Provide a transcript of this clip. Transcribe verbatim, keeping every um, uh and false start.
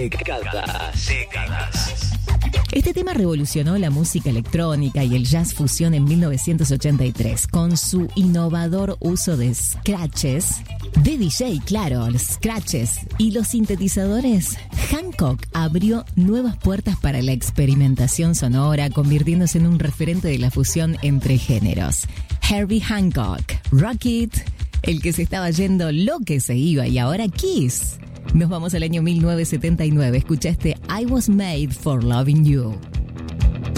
Décadas. Décadas. Este tema revolucionó la música electrónica y el jazz fusión en mil novecientos ochenta y tres con su innovador uso de scratches, de D J, claro, los scratches y los sintetizadores. Hancock abrió nuevas puertas para la experimentación sonora, convirtiéndose en un referente de la fusión entre géneros. Herbie Hancock, Rock It, el que se estaba yendo, lo que se iba, y ahora Kiss. Nos vamos al año mil novecientos setenta y nueve. Escucha este I Was Made for Loving You.